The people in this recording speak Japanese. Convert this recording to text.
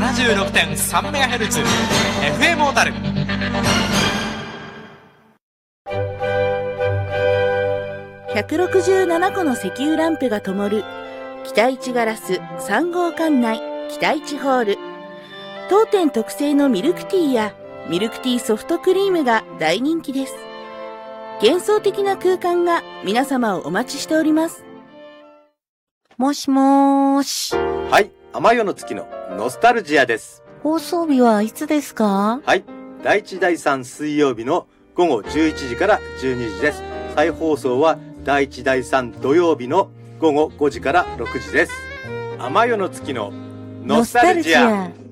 76.3MHz FM 小樽。 167個の石油ランプが灯る北一ガラス3号館内北一ホール。当店特製のミルクティーやミルクティーソフトクリームが大人気です。幻想的な空間が皆様をお待ちしております。 もしもーし。 はい、天夜の月のノスタルジアです。 放送日はいつですか？ はい、第1第3水曜日の午後11時から12時です。再放送は第1第3土曜日の午後5時から6時です。天夜の月のノスタルジア。